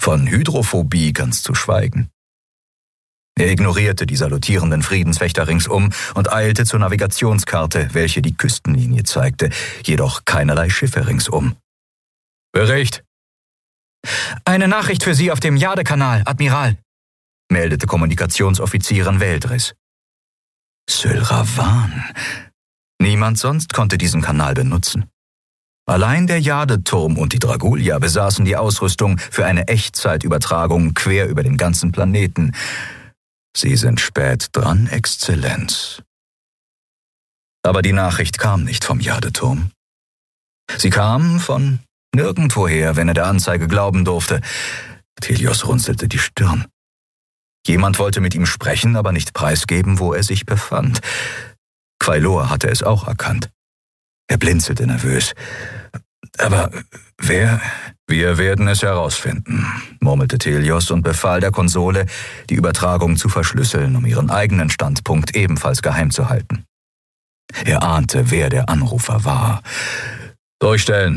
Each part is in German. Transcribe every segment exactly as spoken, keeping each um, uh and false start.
von Hydrophobie ganz zu schweigen. Er ignorierte die salutierenden Friedenswächter ringsum und eilte zur Navigationskarte, welche die Küstenlinie zeigte, jedoch keinerlei Schiffe ringsum. »Bericht!« »Eine Nachricht für Sie auf dem Jade-Kanal, Admiral«, meldete Kommunikationsoffizierin Veldris. Sylravan. Niemand sonst konnte diesen Kanal benutzen. Allein der Jade-Turm und die Dragulia besaßen die Ausrüstung für eine Echtzeitübertragung quer über den ganzen Planeten. Sie sind spät dran, Exzellenz. Aber die Nachricht kam nicht vom Jade-Turm. Sie kam von nirgendwoher, wenn er der Anzeige glauben durfte. Telios runzelte die Stirn. Jemand wollte mit ihm sprechen, aber nicht preisgeben, wo er sich befand. Quailor hatte es auch erkannt. Er blinzelte nervös. »Aber wer?« »Wir werden es herausfinden«, murmelte Telios und befahl der Konsole, die Übertragung zu verschlüsseln, um ihren eigenen Standpunkt ebenfalls geheim zu halten. Er ahnte, wer der Anrufer war. »Durchstellen!«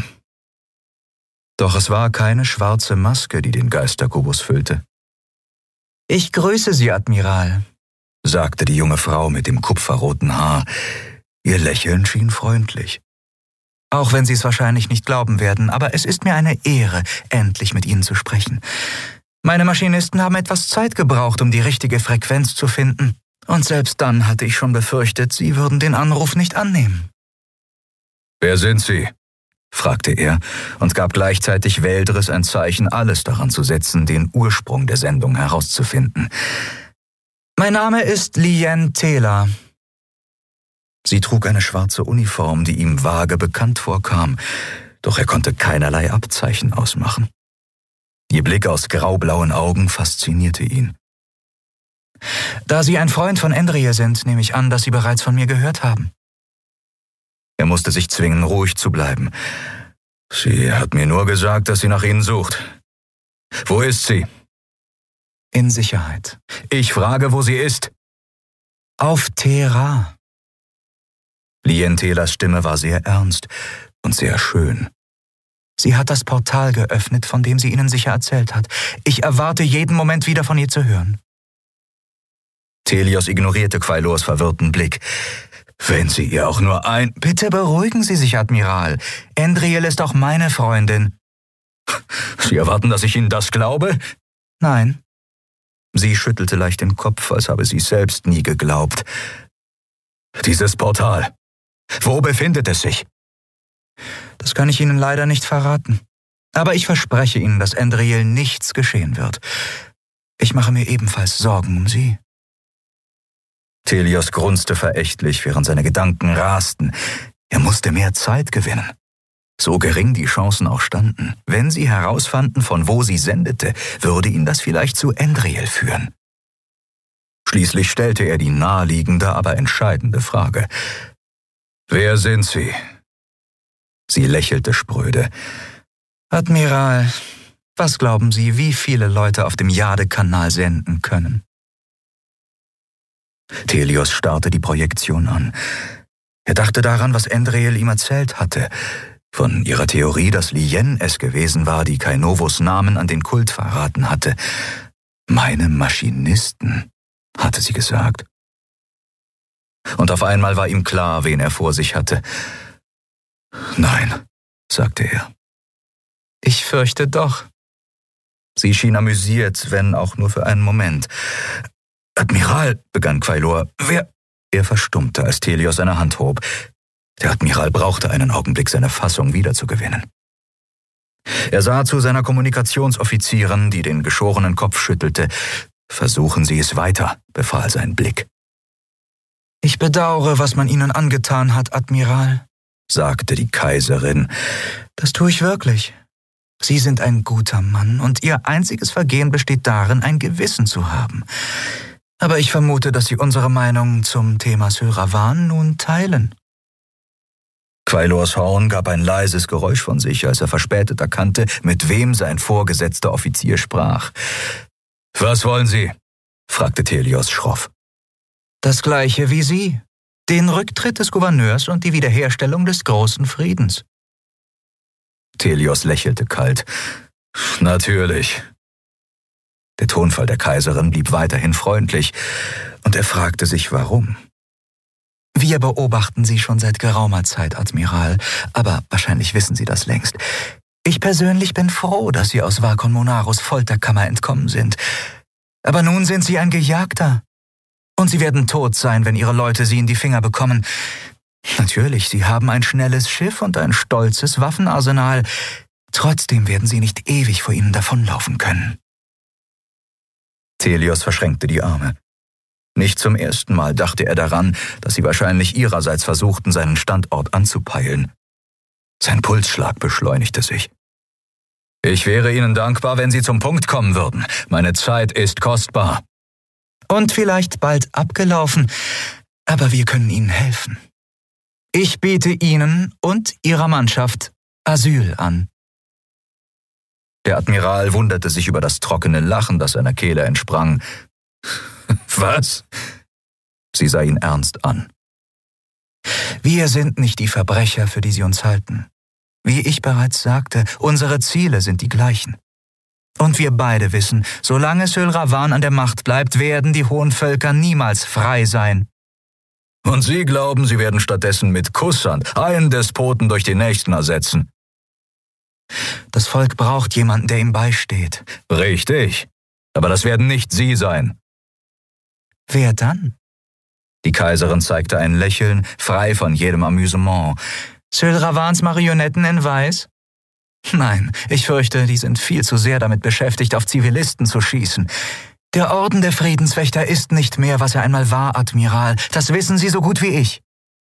Doch es war keine schwarze Maske, die den Geisterkubus füllte. »Ich grüße Sie, Admiral«, sagte die junge Frau mit dem kupferroten Haar. Ihr Lächeln schien freundlich. »Auch wenn Sie es wahrscheinlich nicht glauben werden, aber es ist mir eine Ehre, endlich mit Ihnen zu sprechen. Meine Maschinisten haben etwas Zeit gebraucht, um die richtige Frequenz zu finden. Und selbst dann hatte ich schon befürchtet, Sie würden den Anruf nicht annehmen.« »Wer sind Sie?« fragte er und gab gleichzeitig Veldris ein Zeichen, alles daran zu setzen, den Ursprung der Sendung herauszufinden. »Mein Name ist Lien Tela.« Sie trug eine schwarze Uniform, die ihm vage bekannt vorkam, doch er konnte keinerlei Abzeichen ausmachen. Ihr Blick aus graublauen Augen faszinierte ihn. »Da Sie ein Freund von Endrije sind, nehme ich an, dass Sie bereits von mir gehört haben.« Er musste sich zwingen, ruhig zu bleiben. »Sie hat mir nur gesagt, dass sie nach Ihnen sucht. Wo ist sie?« »In Sicherheit.« »Ich frage, wo sie ist.« »Auf Terra.« Lien Telas Stimme war sehr ernst und sehr schön. »Sie hat das Portal geöffnet, von dem sie Ihnen sicher erzählt hat. Ich erwarte jeden Moment wieder von ihr zu hören.« Telios ignorierte Quailors verwirrten Blick. »Wenn Sie ihr auch nur ein...« »Bitte beruhigen Sie sich, Admiral. Endriel ist auch meine Freundin.« »Sie erwarten, dass ich Ihnen das glaube?« »Nein.« Sie schüttelte leicht den Kopf, als habe sie es selbst nie geglaubt. »Dieses Portal. Wo befindet es sich?« »Das kann ich Ihnen leider nicht verraten. Aber ich verspreche Ihnen, dass Endriel nichts geschehen wird. Ich mache mir ebenfalls Sorgen um Sie.« Telios grunzte verächtlich, während seine Gedanken rasten. Er musste mehr Zeit gewinnen. So gering die Chancen auch standen. Wenn sie herausfanden, von wo sie sendete, würde ihn das vielleicht zu Endriel führen. Schließlich stellte er die naheliegende, aber entscheidende Frage. »Wer sind Sie?« Sie lächelte spröde. »Admiral, was glauben Sie, wie viele Leute auf dem Jade-Kanal senden können?« Telios starrte die Projektion an. Er dachte daran, was Endriel ihm erzählt hatte, von ihrer Theorie, dass Lien es gewesen war, die Kainovos Namen an den Kult verraten hatte. »Meine Maschinisten«, hatte sie gesagt. Und auf einmal war ihm klar, wen er vor sich hatte. »Nein«, sagte er. »Ich fürchte doch.« Sie schien amüsiert, wenn auch nur für einen Moment. »Admiral«, begann Quailor, »wer...« Er verstummte, als Telios seine Hand hob. Der Admiral brauchte einen Augenblick, seine Fassung wiederzugewinnen. Er sah zu seiner Kommunikationsoffizierin, die den geschorenen Kopf schüttelte. »Versuchen Sie es weiter«, befahl sein Blick. »Ich bedauere, was man Ihnen angetan hat, Admiral«, sagte die Kaiserin. »Das tue ich wirklich. Sie sind ein guter Mann und Ihr einziges Vergehen besteht darin, ein Gewissen zu haben. Aber ich vermute, dass Sie unsere Meinung zum Thema Sylravan nun teilen.« Quailors Horn gab ein leises Geräusch von sich, als er verspätet erkannte, mit wem sein vorgesetzter Offizier sprach. »Was wollen Sie?« fragte Telios schroff. »Das Gleiche wie Sie. Den Rücktritt des Gouverneurs und die Wiederherstellung des großen Friedens.« Telios lächelte kalt. »Natürlich. Der Tonfall der Kaiserin blieb weiterhin freundlich, und er fragte sich, warum. »Wir beobachten Sie schon seit geraumer Zeit, Admiral, aber wahrscheinlich wissen Sie das längst. Ich persönlich bin froh, dass Sie aus Vakon Monarus Folterkammer entkommen sind. Aber nun sind Sie ein Gejagter. Und Sie werden tot sein, wenn Ihre Leute Sie in die Finger bekommen. Natürlich, Sie haben ein schnelles Schiff und ein stolzes Waffenarsenal. Trotzdem werden Sie nicht ewig vor Ihnen davonlaufen können.« Thelios verschränkte die Arme. Nicht zum ersten Mal dachte er daran, dass sie wahrscheinlich ihrerseits versuchten, seinen Standort anzupeilen. Sein Pulsschlag beschleunigte sich. »Ich wäre Ihnen dankbar, wenn Sie zum Punkt kommen würden. Meine Zeit ist kostbar.« »Und vielleicht bald abgelaufen, aber wir können Ihnen helfen. Ich biete Ihnen und Ihrer Mannschaft Asyl an.« Der Admiral wunderte sich über das trockene Lachen, das seiner Kehle entsprang. »Was?« Sie sah ihn ernst an. »Wir sind nicht die Verbrecher, für die Sie uns halten. Wie ich bereits sagte, unsere Ziele sind die gleichen. Und wir beide wissen, solange Syl Ravan an der Macht bleibt, werden die hohen Völker niemals frei sein.« »Und Sie glauben, Sie werden stattdessen mit Kusshand einen Despoten durch den nächsten ersetzen?« »Das Volk braucht jemanden, der ihm beisteht.« »Richtig. Aber das werden nicht Sie sein.« »Wer dann?« Die Kaiserin zeigte ein Lächeln, frei von jedem Amüsement. »Syl Ravans Marionetten in Weiß?« »Nein, ich fürchte, die sind viel zu sehr damit beschäftigt, auf Zivilisten zu schießen. Der Orden der Friedenswächter ist nicht mehr, was er einmal war, Admiral. Das wissen Sie so gut wie ich.«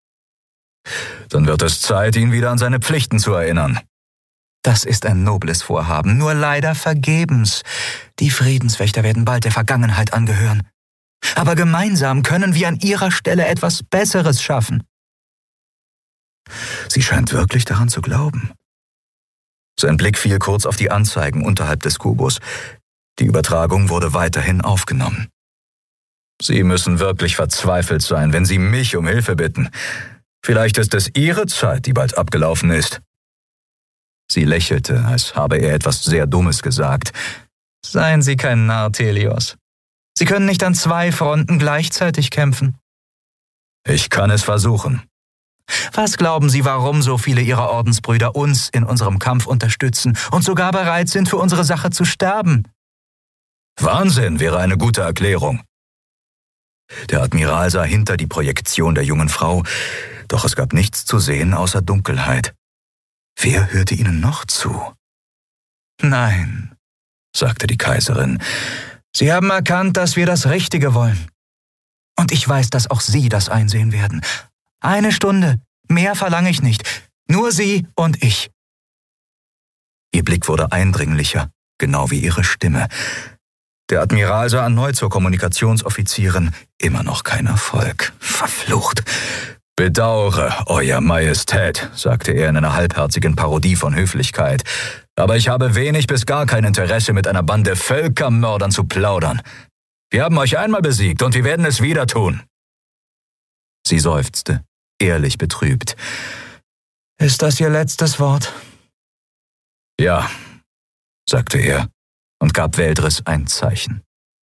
»Dann wird es Zeit, ihn wieder an seine Pflichten zu erinnern.« »Das ist ein nobles Vorhaben, nur leider vergebens. Die Friedenswächter werden bald der Vergangenheit angehören. Aber gemeinsam können wir an ihrer Stelle etwas Besseres schaffen.« Sie scheint wirklich daran zu glauben. Sein Blick fiel kurz auf die Anzeigen unterhalb des Kubus. Die Übertragung wurde weiterhin aufgenommen. »Sie müssen wirklich verzweifelt sein, wenn Sie mich um Hilfe bitten. Vielleicht ist es Ihre Zeit, die bald abgelaufen ist.« Sie lächelte, als habe er etwas sehr Dummes gesagt. »Seien Sie kein Narr, Thelios. Sie können nicht an zwei Fronten gleichzeitig kämpfen.« »Ich kann es versuchen.« »Was glauben Sie, warum so viele Ihrer Ordensbrüder uns in unserem Kampf unterstützen und sogar bereit sind, für unsere Sache zu sterben?« »Wahnsinn wäre eine gute Erklärung.« Der Admiral sah hinter die Projektion der jungen Frau, doch es gab nichts zu sehen außer Dunkelheit. Wer hörte ihnen noch zu? »Nein«, sagte die Kaiserin, »Sie haben erkannt, dass wir das Richtige wollen. Und ich weiß, dass auch Sie das einsehen werden. Eine Stunde, mehr verlange ich nicht. Nur Sie und ich.« Ihr Blick wurde eindringlicher, genau wie ihre Stimme. Der Admiral sah erneut zur Kommunikationsoffizierin. Immer noch kein Erfolg. Verflucht. »Bedauere, Euer Majestät«, sagte er in einer halbherzigen Parodie von Höflichkeit. »Aber ich habe wenig bis gar kein Interesse, mit einer Bande Völkermördern zu plaudern. Wir haben euch einmal besiegt und wir werden es wieder tun.« Sie seufzte, ehrlich betrübt. »Ist das Ihr letztes Wort?« »Ja«, sagte er und gab Veldris ein Zeichen.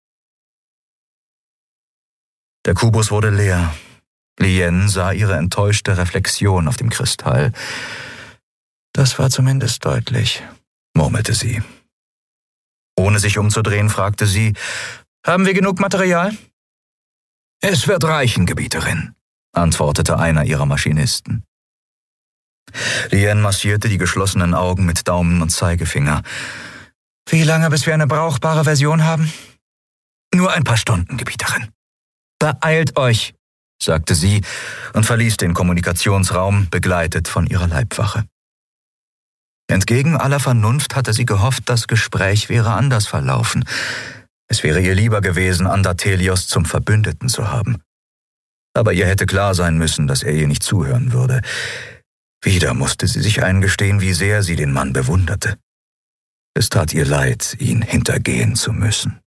Der Kubus wurde leer. Lien sah ihre enttäuschte Reflexion auf dem Kristall. »Das war zumindest deutlich«, murmelte sie. Ohne sich umzudrehen, fragte sie, »Haben wir genug Material?« »Es wird reichen, Gebieterin«, antwortete einer ihrer Maschinisten. Lien massierte die geschlossenen Augen mit Daumen und Zeigefinger. »Wie lange, bis wir eine brauchbare Version haben?« »Nur ein paar Stunden, Gebieterin.« »Beeilt euch«, sagte sie und verließ den Kommunikationsraum, begleitet von ihrer Leibwache. Entgegen aller Vernunft hatte sie gehofft, das Gespräch wäre anders verlaufen. Es wäre ihr lieber gewesen, Andathelios zum Verbündeten zu haben. Aber ihr hätte klar sein müssen, dass er ihr nicht zuhören würde. Wieder musste sie sich eingestehen, wie sehr sie den Mann bewunderte. Es tat ihr leid, ihn hintergehen zu müssen.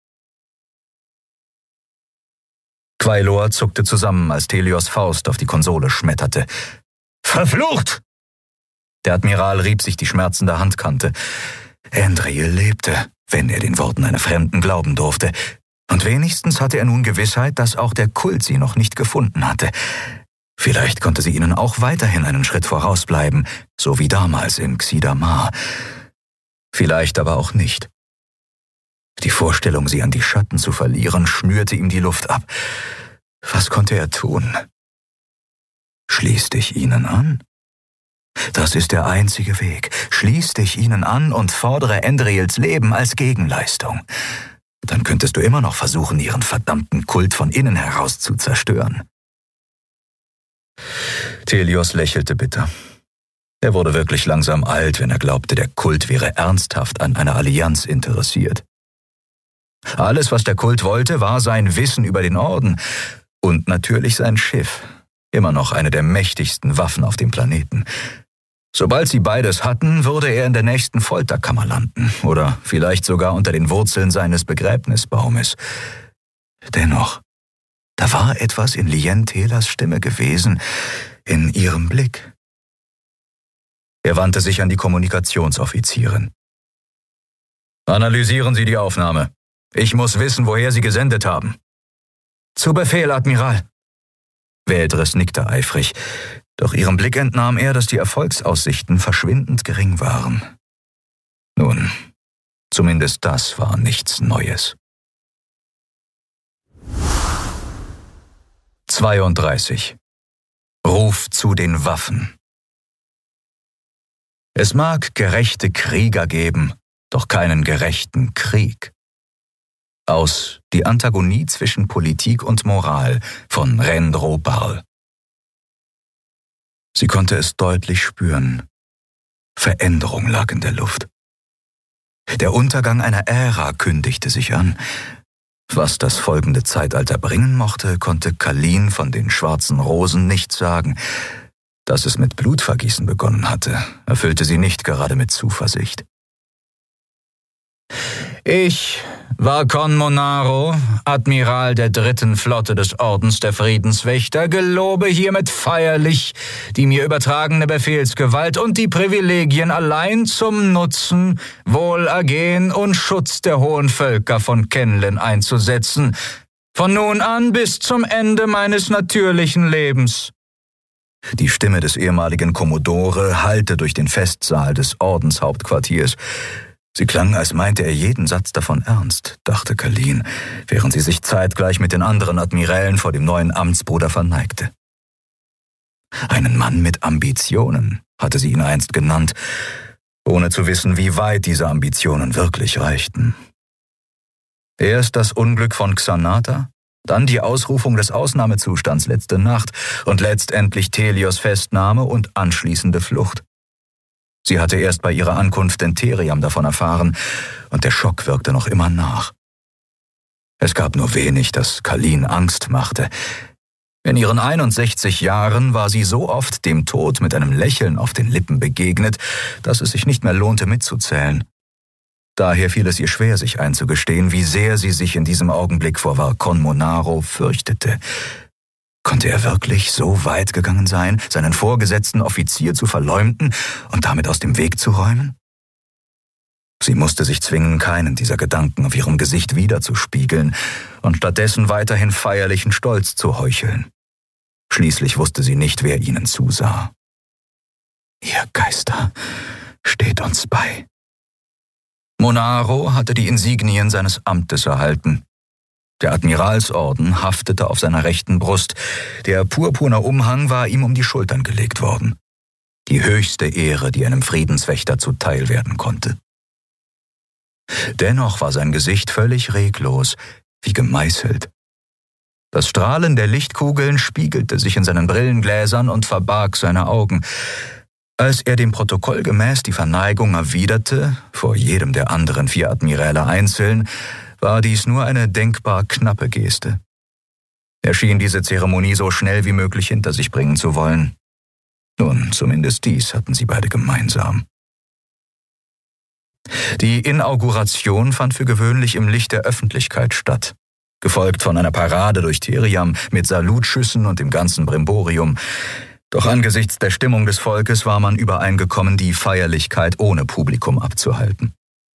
Quailor zuckte zusammen, als Thelios Faust auf die Konsole schmetterte. »Verflucht!« Der Admiral rieb sich die schmerzende Handkante. Andriel lebte, wenn er den Worten einer Fremden glauben durfte. Und wenigstens hatte er nun Gewissheit, dass auch der Kult sie noch nicht gefunden hatte. Vielleicht konnte sie ihnen auch weiterhin einen Schritt vorausbleiben, so wie damals in Xidamar. Vielleicht aber auch nicht. Die Vorstellung, sie an die Schatten zu verlieren, schnürte ihm die Luft ab. Was konnte er tun? Schließ dich ihnen an? Das ist der einzige Weg. Schließ dich ihnen an und fordere Andriels Leben als Gegenleistung. Dann könntest du immer noch versuchen, ihren verdammten Kult von innen heraus zu zerstören. Thelios lächelte bitter. Er wurde wirklich langsam alt, wenn er glaubte, der Kult wäre ernsthaft an einer Allianz interessiert. Alles, was der Kult wollte, war sein Wissen über den Orden und natürlich sein Schiff, immer noch eine der mächtigsten Waffen auf dem Planeten. Sobald sie beides hatten, würde er in der nächsten Folterkammer landen oder vielleicht sogar unter den Wurzeln seines Begräbnisbaumes. Dennoch, da war etwas in Lien Telas Stimme gewesen, in ihrem Blick. Er wandte sich an die Kommunikationsoffizierin. »Analysieren Sie die Aufnahme. Ich muss wissen, woher Sie gesendet haben.« »Zu Befehl, Admiral.« Valdres nickte eifrig, doch ihrem Blick entnahm er, dass die Erfolgsaussichten verschwindend gering waren. Nun, zumindest das war nichts Neues. zweiunddreißig. Ruf zu den Waffen. Es mag gerechte Krieger geben, doch keinen gerechten Krieg. Aus Die Antagonie zwischen Politik und Moral von Rendro Barl. Sie konnte es deutlich spüren. Veränderung lag in der Luft. Der Untergang einer Ära kündigte sich an. Was das folgende Zeitalter bringen mochte, konnte Kalin von den schwarzen Rosen nicht sagen. Dass es mit Blutvergießen begonnen hatte, erfüllte sie nicht gerade mit Zuversicht. Ich, Varkon Monaro, Admiral der dritten Flotte des Ordens der Friedenswächter, gelobe hiermit feierlich, die mir übertragene Befehlsgewalt und die Privilegien allein zum Nutzen, Wohlergehen und Schutz der hohen Völker von Kenlen einzusetzen, von nun an bis zum Ende meines natürlichen Lebens. Die Stimme des ehemaligen Kommodore hallte durch den Festsaal des Ordenshauptquartiers. Sie klang, als meinte er jeden Satz davon ernst, dachte Kalin, während sie sich zeitgleich mit den anderen Admirälen vor dem neuen Amtsbruder verneigte. Einen Mann mit Ambitionen, hatte sie ihn einst genannt, ohne zu wissen, wie weit diese Ambitionen wirklich reichten. Erst das Unglück von Xanata, dann die Ausrufung des Ausnahmezustands letzte Nacht und letztendlich Thelios Festnahme und anschließende Flucht. Sie hatte erst bei ihrer Ankunft in Theriam davon erfahren, und der Schock wirkte noch immer nach. Es gab nur wenig, das Kalin Angst machte. In ihren einundsechzig Jahren war sie so oft dem Tod mit einem Lächeln auf den Lippen begegnet, dass es sich nicht mehr lohnte mitzuzählen. Daher fiel es ihr schwer, sich einzugestehen, wie sehr sie sich in diesem Augenblick vor Varkon Monaro fürchtete. Konnte er wirklich so weit gegangen sein, seinen vorgesetzten Offizier zu verleumden und damit aus dem Weg zu räumen? Sie musste sich zwingen, keinen dieser Gedanken auf ihrem Gesicht wiederzuspiegeln und stattdessen weiterhin feierlichen Stolz zu heucheln. Schließlich wusste sie nicht, wer ihnen zusah. Ihr Geister steht uns bei. Monaro hatte die Insignien seines Amtes erhalten. Der Admiralsorden haftete auf seiner rechten Brust, der purpurne Umhang war ihm um die Schultern gelegt worden. Die höchste Ehre, die einem Friedenswächter zuteil werden konnte. Dennoch war sein Gesicht völlig reglos, wie gemeißelt. Das Strahlen der Lichtkugeln spiegelte sich in seinen Brillengläsern und verbarg seine Augen. Als er dem Protokoll gemäß die Verneigung erwiderte, vor jedem der anderen vier Admiräle einzeln, war dies nur eine denkbar knappe Geste. Er schien diese Zeremonie so schnell wie möglich hinter sich bringen zu wollen. Nun, zumindest dies hatten sie beide gemeinsam. Die Inauguration fand für gewöhnlich im Licht der Öffentlichkeit statt, gefolgt von einer Parade durch Theriam mit Salutschüssen und dem ganzen Brimborium. Doch angesichts der Stimmung des Volkes war man übereingekommen, die Feierlichkeit ohne Publikum abzuhalten.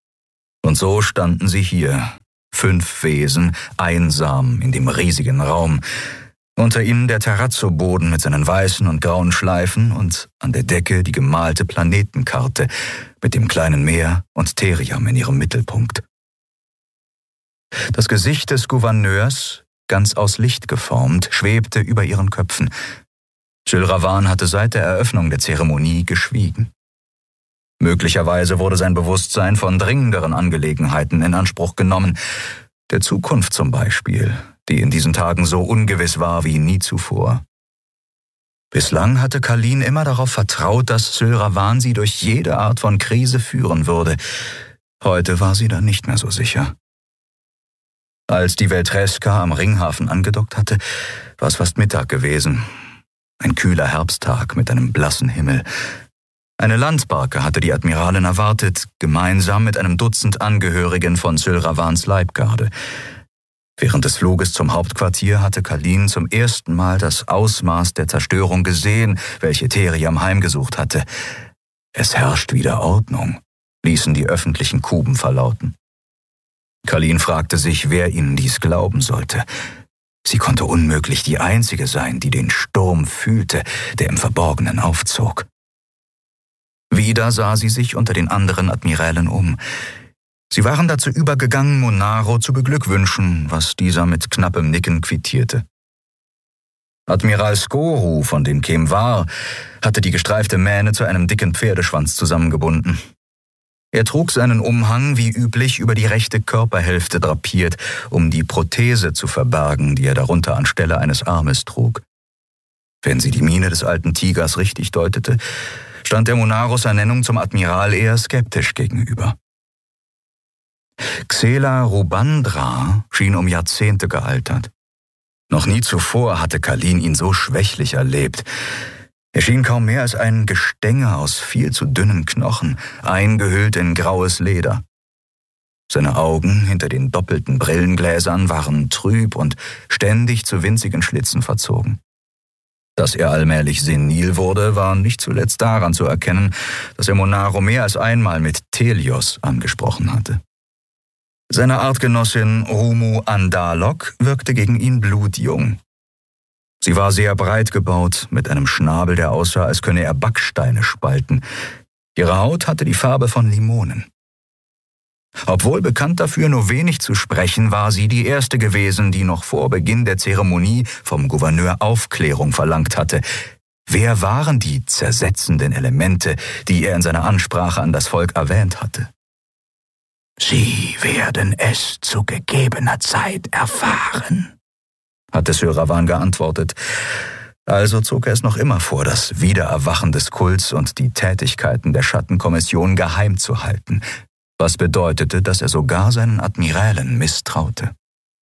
Und so standen sie hier, fünf Wesen, einsam in dem riesigen Raum, unter ihnen der Terrazzo-Boden mit seinen weißen und grauen Schleifen und an der Decke die gemalte Planetenkarte mit dem kleinen Meer und Theriam in ihrem Mittelpunkt. Das Gesicht des Gouverneurs, ganz aus Licht geformt, schwebte über ihren Köpfen. Jules Ravin hatte seit der Eröffnung der Zeremonie geschwiegen. Möglicherweise wurde sein Bewusstsein von dringenderen Angelegenheiten in Anspruch genommen, der Zukunft zum Beispiel, die in diesen Tagen so ungewiss war wie nie zuvor. Bislang hatte Kalin immer darauf vertraut, dass Jules Ravin sie durch jede Art von Krise führen würde. Heute war sie dann nicht mehr so sicher. Als die Veltreska am Ringhafen angedockt hatte, war es fast Mittag gewesen. Ein kühler Herbsttag mit einem blassen Himmel. Eine Landbarke hatte die Admiralin erwartet, gemeinsam mit einem Dutzend Angehörigen von Jules Ravins Leibgarde. Während des Fluges zum Hauptquartier hatte Kalin zum ersten Mal das Ausmaß der Zerstörung gesehen, welche Theriam heimgesucht hatte. Es herrscht wieder Ordnung, ließen die öffentlichen Kuben verlauten. Kalin fragte sich, wer ihnen dies glauben sollte. Sie konnte unmöglich die Einzige sein, die den Sturm fühlte, der im Verborgenen aufzog. Wieder sah sie sich unter den anderen Admirälen um. Sie waren dazu übergegangen, Monaro zu beglückwünschen, was dieser mit knappem Nicken quittierte. Admiral Skoru von den Kemvar hatte die gestreifte Mähne zu einem dicken Pferdeschwanz zusammengebunden. Er trug seinen Umhang wie üblich über die rechte Körperhälfte drapiert, um die Prothese zu verbergen, die er darunter anstelle eines Armes trug. Wenn sie die Miene des alten Tigers richtig deutete, stand der Monaros Ernennung zum Admiral eher skeptisch gegenüber. Xela Rubandra schien um Jahrzehnte gealtert. Noch nie zuvor hatte Kalin ihn so schwächlich erlebt. Er schien kaum mehr als ein Gestänge aus viel zu dünnen Knochen, eingehüllt in graues Leder. Seine Augen hinter den doppelten Brillengläsern waren trüb und ständig zu winzigen Schlitzen verzogen. Dass er allmählich senil wurde, war nicht zuletzt daran zu erkennen, dass er Monaro mehr als einmal mit Telios angesprochen hatte. Seine Artgenossin Rumu Andalok wirkte gegen ihn blutjung. Sie war sehr breit gebaut, mit einem Schnabel, der aussah, als könne er Backsteine spalten. Ihre Haut hatte die Farbe von Limonen. Obwohl bekannt dafür, nur wenig zu sprechen, war sie die erste gewesen, die noch vor Beginn der Zeremonie vom Gouverneur Aufklärung verlangt hatte. Wer waren die zersetzenden Elemente, die er in seiner Ansprache an das Volk erwähnt hatte? »Sie werden es zu gegebener Zeit erfahren«, hatte Jules Ravin geantwortet. Also zog er es noch immer vor, das Wiedererwachen des Kults und die Tätigkeiten der Schattenkommission geheim zu halten, was bedeutete, dass er sogar seinen Admirälen misstraute.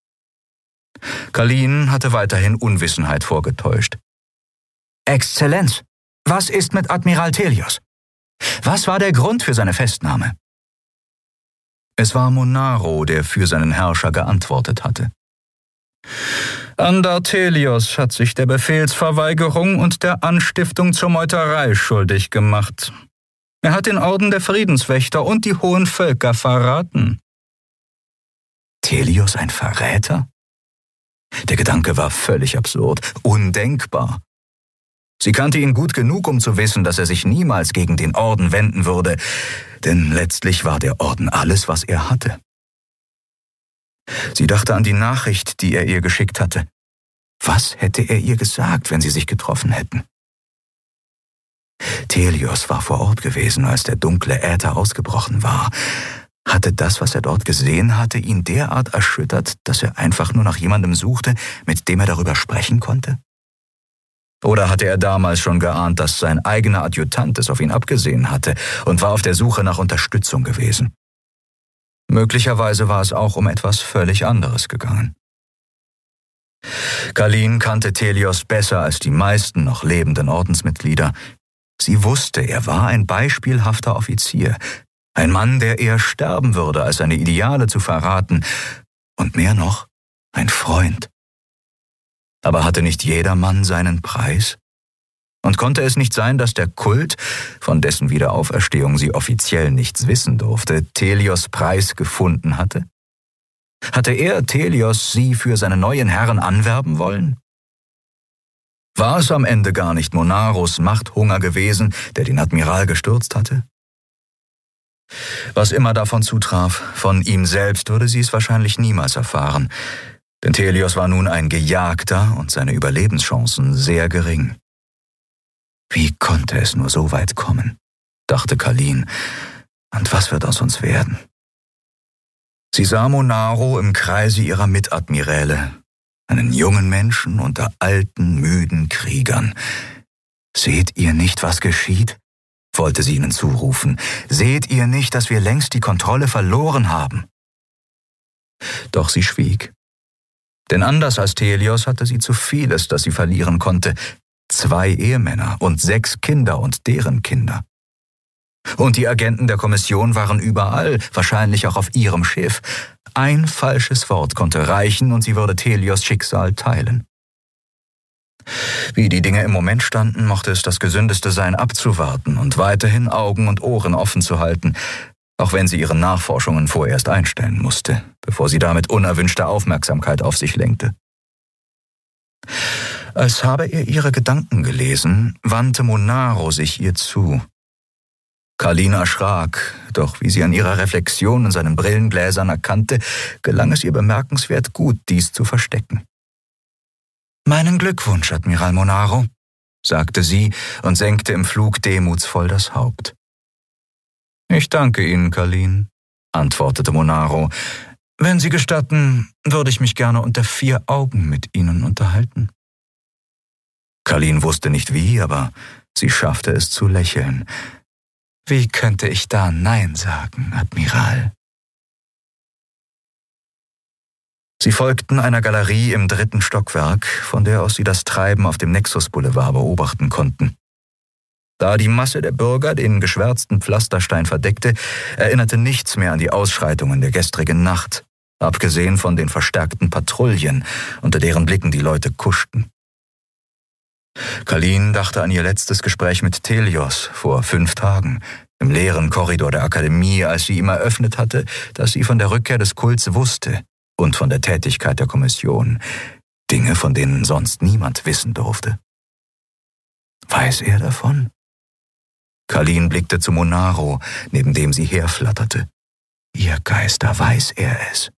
Kalin hatte weiterhin Unwissenheit vorgetäuscht. »Exzellenz, was ist mit Admiral Telios? Was war der Grund für seine Festnahme?« Es war Monaro, der für seinen Herrscher geantwortet hatte. »Andar Telios hat sich der Befehlsverweigerung und der Anstiftung zur Meuterei schuldig gemacht. Er hat den Orden der Friedenswächter und die hohen Völker verraten.« Telios ein Verräter? Der Gedanke war völlig absurd, undenkbar. Sie kannte ihn gut genug, um zu wissen, dass er sich niemals gegen den Orden wenden würde, denn letztlich war der Orden alles, was er hatte. Sie dachte an die Nachricht, die er ihr geschickt hatte. Was hätte er ihr gesagt, wenn sie sich getroffen hätten? Telios war vor Ort gewesen, als der dunkle Äther ausgebrochen war. Hatte das, was er dort gesehen hatte, ihn derart erschüttert, dass er einfach nur nach jemandem suchte, mit dem er darüber sprechen konnte? Oder hatte er damals schon geahnt, dass sein eigener Adjutant es auf ihn abgesehen hatte und war auf der Suche nach Unterstützung gewesen? Möglicherweise war es auch um etwas völlig anderes gegangen. Kalin kannte Telios besser als die meisten noch lebenden Ordensmitglieder. Sie wusste, er war ein beispielhafter Offizier, ein Mann, der eher sterben würde, als seine Ideale zu verraten, und mehr noch, ein Freund. Aber hatte nicht jeder Mann seinen Preis? Und konnte es nicht sein, dass der Kult, von dessen Wiederauferstehung sie offiziell nichts wissen durfte, Thelios Preis gefunden hatte? Hatte er, Thelios, sie für seine neuen Herren anwerben wollen? War es am Ende gar nicht Monaros Machthunger gewesen, der den Admiral gestürzt hatte? Was immer davon zutraf, von ihm selbst würde sie es wahrscheinlich niemals erfahren, denn Thelios war nun ein Gejagter und seine Überlebenschancen sehr gering. Wie konnte es nur so weit kommen, dachte Kalin, und was wird aus uns werden? Sie sah Monaro im Kreise ihrer Mitadmiräle, einen jungen Menschen unter alten, müden Kriegern. Seht ihr nicht, was geschieht? Wollte sie ihnen zurufen. Seht ihr nicht, dass wir längst die Kontrolle verloren haben? Doch sie schwieg. Denn anders als Thelios hatte sie zu vieles, das sie verlieren konnte. Zwei Ehemänner und sechs Kinder und deren Kinder. Und die Agenten der Kommission waren überall, wahrscheinlich auch auf ihrem Schiff. Ein falsches Wort konnte reichen und sie würde Thelios Schicksal teilen. Wie die Dinge im Moment standen, mochte es das Gesündeste sein, abzuwarten und weiterhin Augen und Ohren offen zu halten, auch wenn sie ihre Nachforschungen vorerst einstellen musste, bevor sie damit unerwünschte Aufmerksamkeit auf sich lenkte. Als habe er ihre Gedanken gelesen, wandte Monaro sich ihr zu. Kalin erschrak, doch wie sie an ihrer Reflexion in seinen Brillengläsern erkannte, gelang es ihr bemerkenswert gut, dies zu verstecken. »Meinen Glückwunsch, Admiral Monaro«, sagte sie und senkte im Flug demutsvoll das Haupt. »Ich danke Ihnen, Kalin«, antwortete Monaro. »Wenn Sie gestatten, würde ich mich gerne unter vier Augen mit Ihnen unterhalten.« Kalin wusste nicht wie, aber sie schaffte es zu lächeln. »Wie könnte ich da Nein sagen, Admiral?« Sie folgten einer Galerie im dritten Stockwerk, von der aus sie das Treiben auf dem Nexus Boulevard beobachten konnten. Da die Masse der Bürger den geschwärzten Pflasterstein verdeckte, erinnerte nichts mehr an die Ausschreitungen der gestrigen Nacht, abgesehen von den verstärkten Patrouillen, unter deren Blicken die Leute kuschten. Kalin dachte an ihr letztes Gespräch mit Thelios vor fünf Tagen, im leeren Korridor der Akademie, als sie ihm eröffnet hatte, dass sie von der Rückkehr des Kults wusste und von der Tätigkeit der Kommission, Dinge, von denen sonst niemand wissen durfte. Weiß er davon? Kalin blickte zu Monaro, neben dem sie herflatterte. Ihr Geister, weiß er es.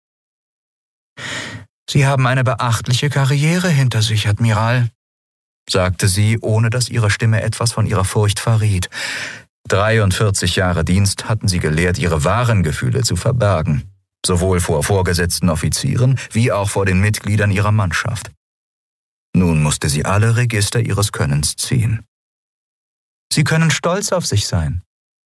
»Sie haben eine beachtliche Karriere hinter sich, Admiral«, sagte sie, ohne dass ihre Stimme etwas von ihrer Furcht verriet. dreiundvierzig Jahre Dienst hatten sie gelehrt, ihre wahren Gefühle zu verbergen, sowohl vor vorgesetzten Offizieren wie auch vor den Mitgliedern ihrer Mannschaft. Nun musste sie alle Register ihres Könnens ziehen. Sie können stolz auf sich sein.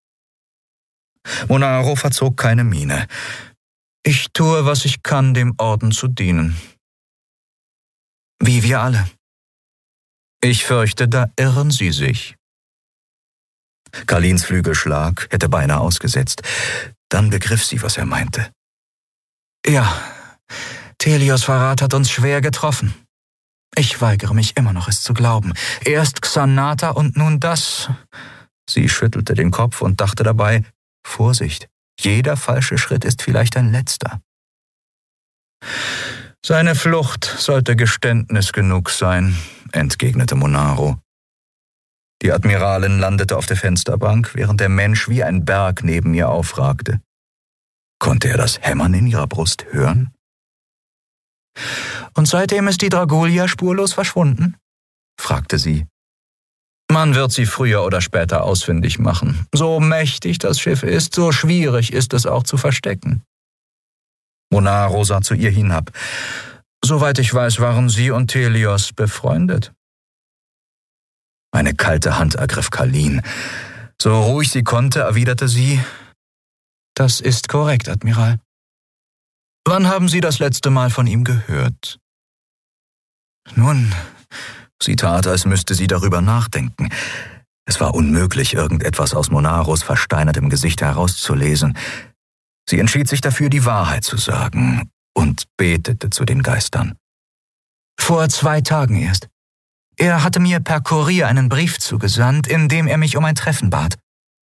Monaro verzog keine Miene. Ich tue, was ich kann, dem Orden zu dienen. Wie wir alle. Ich fürchte, da irren Sie sich. Kalins Flügelschlag hätte beinahe ausgesetzt. Dann begriff sie, was er meinte. Ja, Thelios Verrat hat uns schwer getroffen. Ich weigere mich immer noch, es zu glauben. Erst Xanata und nun das. Sie schüttelte den Kopf und dachte dabei, Vorsicht, jeder falsche Schritt ist vielleicht ein letzter. Seine Flucht sollte Geständnis genug sein, entgegnete Monaro. Die Admiralin landete auf der Fensterbank, während der Mensch wie ein Berg neben ihr aufragte. Konnte er das Hämmern in ihrer Brust hören? Und seitdem ist die Dragulia spurlos verschwunden? Fragte sie. Man wird sie früher oder später ausfindig machen. So mächtig das Schiff ist, so schwierig ist es auch zu verstecken. Monaro sah zu ihr hinab. Soweit ich weiß, waren sie und Thelios befreundet. Eine kalte Hand ergriff Kalin. So ruhig sie konnte, erwiderte sie, »Das ist korrekt, Admiral. Wann haben Sie das letzte Mal von ihm gehört?« Nun, sie tat, als müsste sie darüber nachdenken. Es war unmöglich, irgendetwas aus Monaros versteinertem Gesicht herauszulesen. Sie entschied sich dafür, die Wahrheit zu sagen und betete zu den Geistern. »Vor zwei Tagen erst. Er hatte mir per Kurier einen Brief zugesandt, in dem er mich um ein Treffen bat.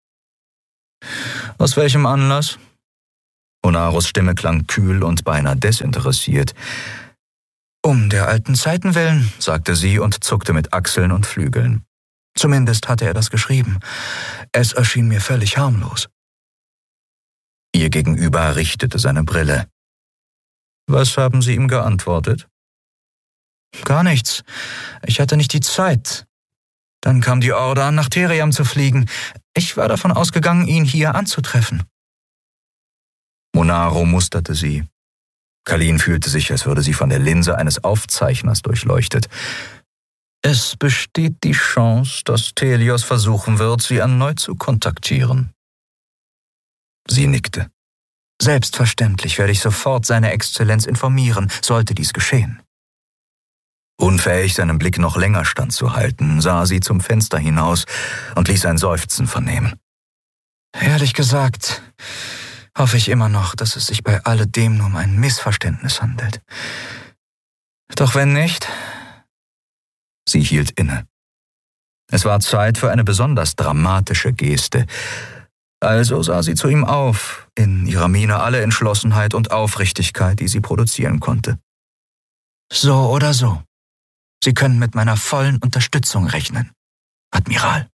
Aus welchem Anlass? Onaros Stimme klang kühl und beinahe desinteressiert. Um der alten Zeiten willen, sagte sie und zuckte mit Achseln und Flügeln. Zumindest hatte er das geschrieben. Es erschien mir völlig harmlos. Ihr Gegenüber richtete seine Brille. Was haben Sie ihm geantwortet? Gar nichts. Ich hatte nicht die Zeit. Dann kam die Order, nach Theriam zu fliegen. Ich war davon ausgegangen, ihn hier anzutreffen. Monaro musterte sie. Kalin fühlte sich, als würde sie von der Linse eines Aufzeichners durchleuchtet. Es besteht die Chance, dass Thelios versuchen wird, sie erneut zu kontaktieren. Sie nickte. Selbstverständlich werde ich sofort seine Exzellenz informieren, sollte dies geschehen. Unfähig, seinen Blick noch länger standzuhalten, sah sie zum Fenster hinaus und ließ ein Seufzen vernehmen. Ehrlich gesagt, hoffe ich immer noch, dass es sich bei alledem nur um ein Missverständnis handelt. Doch wenn nicht... Sie hielt inne. Es war Zeit für eine besonders dramatische Geste. Also sah sie zu ihm auf, in ihrer Miene alle Entschlossenheit und Aufrichtigkeit, die sie produzieren konnte. So oder so. Sie können mit meiner vollen Unterstützung rechnen, Admiral.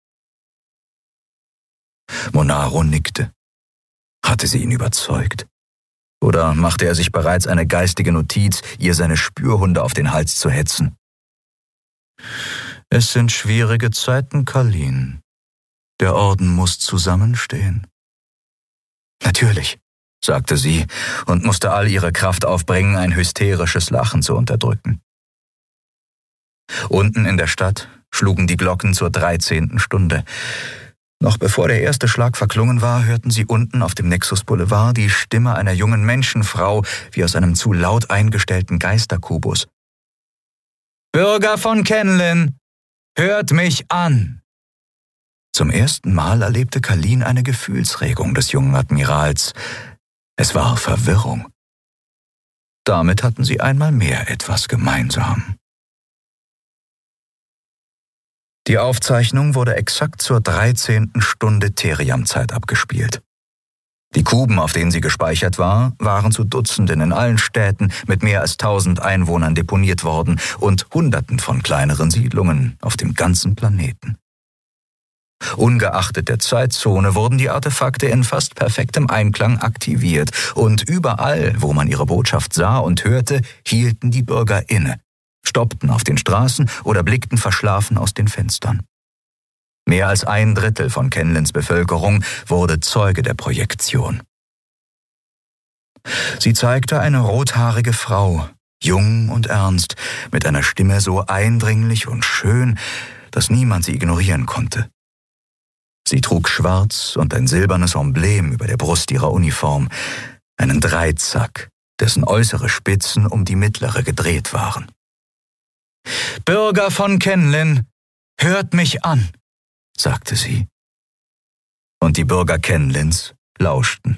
Monaro nickte. Hatte sie ihn überzeugt? Oder machte er sich bereits eine geistige Notiz, ihr seine Spürhunde auf den Hals zu hetzen? Es sind schwierige Zeiten, Kalin. Der Orden muss zusammenstehen. Natürlich, sagte sie und musste all ihre Kraft aufbringen, ein hysterisches Lachen zu unterdrücken. Unten in der Stadt schlugen die Glocken zur dreizehnten Stunde. Noch bevor der erste Schlag verklungen war, hörten sie unten auf dem Nexus Boulevard die Stimme einer jungen Menschenfrau wie aus einem zu laut eingestellten Geisterkubus. »Bürger von Kenlin, hört mich an!« Zum ersten Mal erlebte Kalin eine Gefühlsregung des jungen Admirals. Es war Verwirrung. Damit hatten sie einmal mehr etwas gemeinsam. Die Aufzeichnung wurde exakt zur dreizehnten Stunde Theriam-Zeit abgespielt. Die Kuben, auf denen sie gespeichert war, waren zu Dutzenden in allen Städten mit mehr als tausend Einwohnern deponiert worden und Hunderten von kleineren Siedlungen auf dem ganzen Planeten. Ungeachtet der Zeitzone wurden die Artefakte in fast perfektem Einklang aktiviert und überall, wo man ihre Botschaft sah und hörte, hielten die Bürger inne, stoppten auf den Straßen oder blickten verschlafen aus den Fenstern. Mehr als ein Drittel von Kenlins Bevölkerung wurde Zeuge der Projektion. Sie zeigte eine rothaarige Frau, jung und ernst, mit einer Stimme so eindringlich und schön, dass niemand sie ignorieren konnte. Sie trug schwarz und ein silbernes Emblem über der Brust ihrer Uniform, einen Dreizack, dessen äußere Spitzen um die mittlere gedreht waren. »Bürger von Kenlin, hört mich an«, sagte sie. Und die Bürger Kenlins lauschten.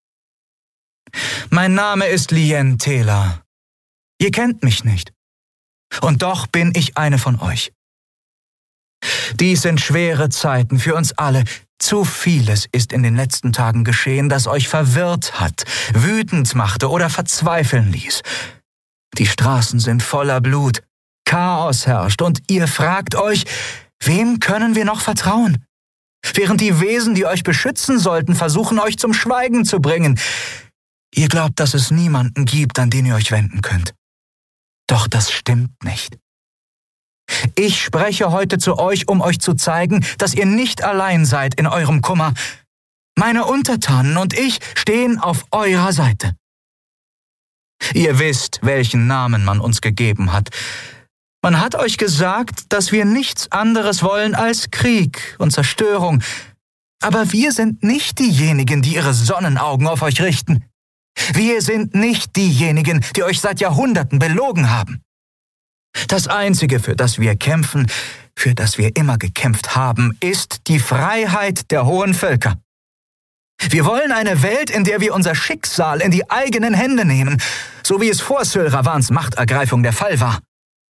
»Mein Name ist Lien Tela. Ihr kennt mich nicht. Und doch bin ich eine von euch. Dies sind schwere Zeiten für uns alle. Zu vieles ist in den letzten Tagen geschehen, das euch verwirrt hat, wütend machte oder verzweifeln ließ. Die Straßen sind voller Blut. Chaos herrscht und ihr fragt euch, wem können wir noch vertrauen? Während die Wesen, die euch beschützen sollten, versuchen, euch zum Schweigen zu bringen. Ihr glaubt, dass es niemanden gibt, an den ihr euch wenden könnt. Doch das stimmt nicht. Ich spreche heute zu euch, um euch zu zeigen, dass ihr nicht allein seid in eurem Kummer. Meine Untertanen und ich stehen auf eurer Seite. Ihr wisst, welchen Namen man uns gegeben hat. Man hat euch gesagt, dass wir nichts anderes wollen als Krieg und Zerstörung. Aber wir sind nicht diejenigen, die ihre Sonnenaugen auf euch richten. Wir sind nicht diejenigen, die euch seit Jahrhunderten belogen haben. Das Einzige, für das wir kämpfen, für das wir immer gekämpft haben, ist die Freiheit der hohen Völker. Wir wollen eine Welt, in der wir unser Schicksal in die eigenen Hände nehmen, so wie es vor Syl Ravans Machtergreifung der Fall war.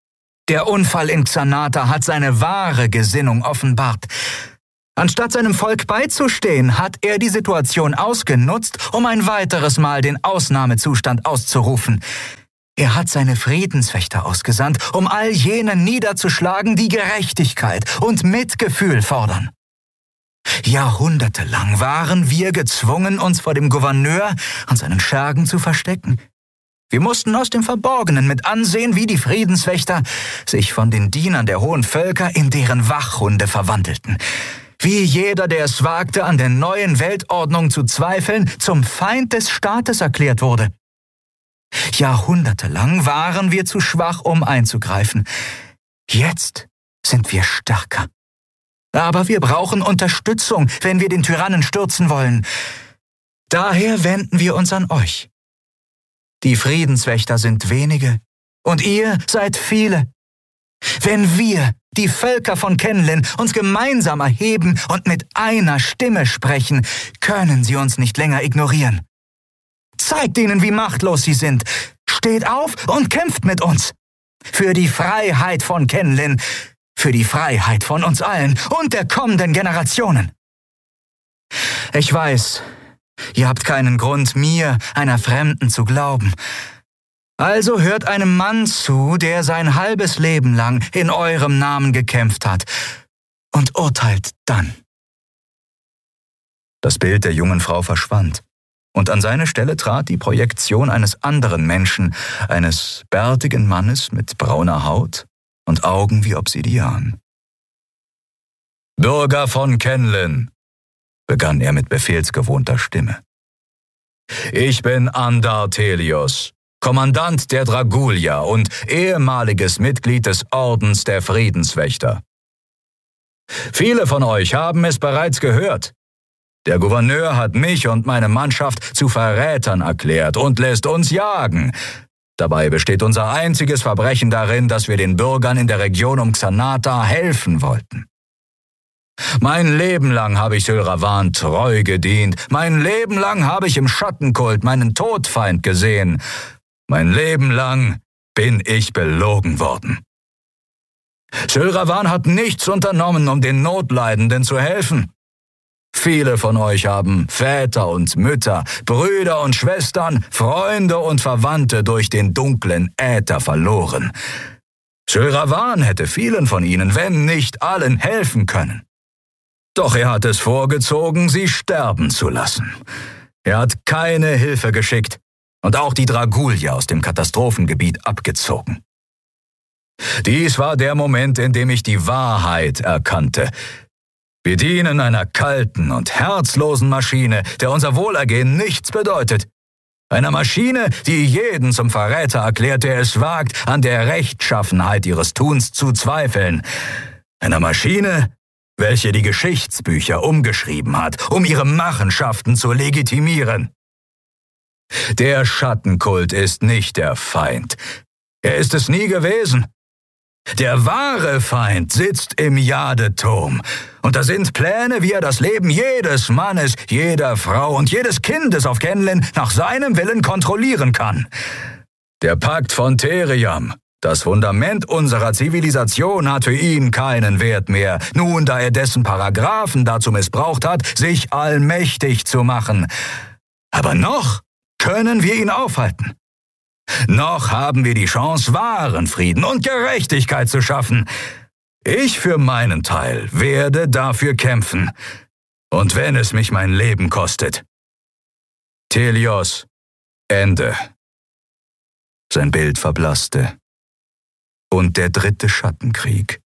Der Unfall in Xanata hat seine wahre Gesinnung offenbart. Anstatt seinem Volk beizustehen, hat er die Situation ausgenutzt, um ein weiteres Mal den Ausnahmezustand auszurufen. Er hat seine Friedenswächter ausgesandt, um all jene niederzuschlagen, die Gerechtigkeit und Mitgefühl fordern. Jahrhundertelang waren wir gezwungen, uns vor dem Gouverneur und seinen Schergen zu verstecken. Wir mussten aus dem Verborgenen mit ansehen, wie die Friedenswächter sich von den Dienern der hohen Völker in deren Wachhunde verwandelten. Wie jeder, der es wagte, an der neuen Weltordnung zu zweifeln, zum Feind des Staates erklärt wurde. Jahrhundertelang waren wir zu schwach, um einzugreifen. Jetzt sind wir stärker. Aber wir brauchen Unterstützung, wenn wir den Tyrannen stürzen wollen. Daher wenden wir uns an euch. Die Friedenswächter sind wenige und ihr seid viele. Wenn wir, die Völker von Kenlin, uns gemeinsam erheben und mit einer Stimme sprechen, können sie uns nicht länger ignorieren. Zeigt ihnen, wie machtlos sie sind. Steht auf und kämpft mit uns. Für die Freiheit von Kenlin, für die Freiheit von uns allen und der kommenden Generationen. Ich weiß, ihr habt keinen Grund, mir, einer Fremden, zu glauben. Also hört einem Mann zu, der sein halbes Leben lang in eurem Namen gekämpft hat, und urteilt dann. Das Bild der jungen Frau verschwand, und an seine Stelle trat die Projektion eines anderen Menschen, eines bärtigen Mannes mit brauner Haut und Augen wie Obsidian. »Bürger von Kenlin«, begann er mit befehlsgewohnter Stimme. »Ich bin Andar Thelios, Kommandant der Dragulia und ehemaliges Mitglied des Ordens der Friedenswächter. Viele von euch haben es bereits gehört. Der Gouverneur hat mich und meine Mannschaft zu Verrätern erklärt und lässt uns jagen. Dabei besteht unser einziges Verbrechen darin, dass wir den Bürgern in der Region um Xanata helfen wollten. Mein Leben lang habe ich Sylravan treu gedient. Mein Leben lang habe ich im Schattenkult meinen Todfeind gesehen. Mein Leben lang bin ich belogen worden. Sylravan hat nichts unternommen, um den Notleidenden zu helfen. Viele von euch haben Väter und Mütter, Brüder und Schwestern, Freunde und Verwandte durch den dunklen Äther verloren. Sylravan hätte vielen von ihnen, wenn nicht allen, helfen können. Doch er hat es vorgezogen, sie sterben zu lassen. Er hat keine Hilfe geschickt und auch die Dragulia aus dem Katastrophengebiet abgezogen. Dies war der Moment, in dem ich die Wahrheit erkannte. Wir dienen einer kalten und herzlosen Maschine, der unser Wohlergehen nichts bedeutet. Einer Maschine, die jeden zum Verräter erklärt, der es wagt, an der Rechtschaffenheit ihres Tuns zu zweifeln. Einer Maschine, welche die Geschichtsbücher umgeschrieben hat, um ihre Machenschaften zu legitimieren. Der Schattenkult ist nicht der Feind. Er ist es nie gewesen. Der wahre Feind sitzt im Jadeturm. Und da sind Pläne, wie er das Leben jedes Mannes, jeder Frau und jedes Kindes auf Kenlin nach seinem Willen kontrollieren kann. Der Pakt von Theriam, das Fundament unserer Zivilisation, hat für ihn keinen Wert mehr, nun da er dessen Paragraphen dazu missbraucht hat, sich allmächtig zu machen. Aber noch können wir ihn aufhalten. Noch haben wir die Chance, wahren Frieden und Gerechtigkeit zu schaffen. Ich für meinen Teil werde dafür kämpfen. Und wenn es mich mein Leben kostet. Thelios, Ende. Sein Bild verblasste. Und der dritte Schattenkrieg